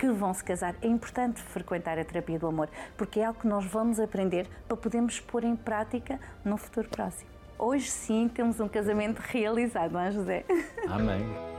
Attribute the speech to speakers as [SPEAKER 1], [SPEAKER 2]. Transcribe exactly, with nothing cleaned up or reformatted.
[SPEAKER 1] que vão se casar, é importante frequentar a terapia do amor, porque é algo que nós vamos aprender para podermos pôr em prática no futuro próximo. Hoje sim temos um casamento realizado, não é, José?
[SPEAKER 2] Amém.